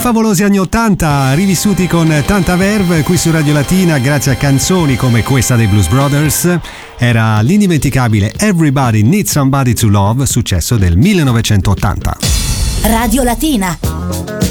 Favolosi anni 80 rivissuti con tanta verve qui su Radio Latina grazie a canzoni come questa dei Blues Brothers. Era l'indimenticabile Everybody Needs Somebody to Love, successo del 1980. Radio Latina.